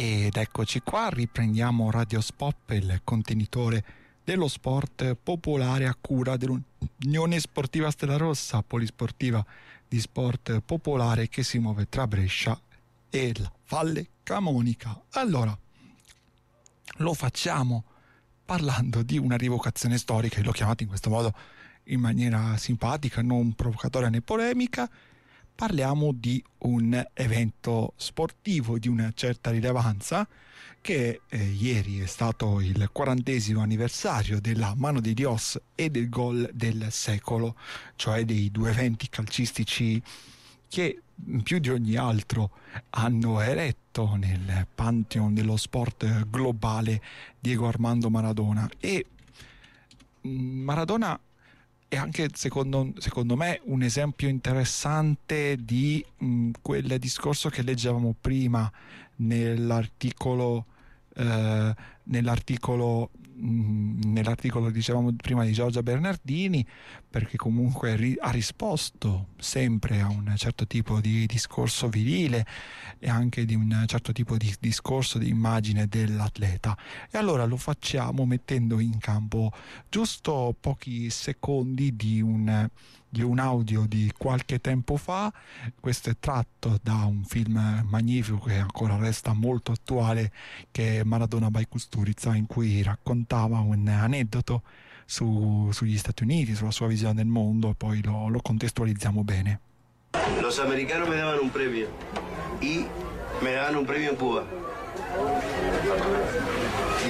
Ed eccoci qua, riprendiamo Radio Spop, il contenitore dello sport popolare a cura dell'Unione Sportiva Stella Rossa, polisportiva di sport popolare che si muove tra Brescia e la Valle Camonica. Allora, lo facciamo parlando di una rievocazione storica, e l'ho chiamato in questo modo in maniera simpatica, non provocatoria né polemica. Parliamo di un evento sportivo di una certa rilevanza che ieri è stato il 40° anniversario della Mano di Dios e del gol del secolo, cioè dei due eventi calcistici che più di ogni altro hanno eretto nel pantheon dello sport globale Diego Armando Maradona. E Maradona è anche secondo me un esempio interessante di quel discorso che leggevamo prima nell'articolo dicevamo prima di Giorgia Bernardini, perché comunque ha risposto sempre a un certo tipo di discorso virile e anche di un certo tipo di discorso di immagine dell'atleta. E allora lo facciamo mettendo in campo giusto pochi secondi di un audio di qualche tempo fa. Questo è tratto da un film magnifico che ancora resta molto attuale, che è Maradona by Kusturica, in cui raccontava un aneddoto sugli Stati Uniti, sulla sua visione del mondo. Poi lo contestualizziamo bene. Los americanos me daban un premio y me daban un premio en Cuba.